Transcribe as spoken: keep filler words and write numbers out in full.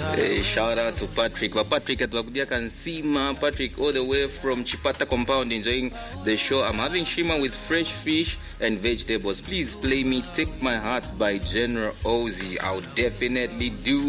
Hey, shout out to Patrick. But Patrick at Wakudia Kansima. Patrick all the way from Chipata Compound enjoying the show. I'm having shima with fresh fish and vegetables. Please play me Take My Heart by General Ozzy. I'll definitely do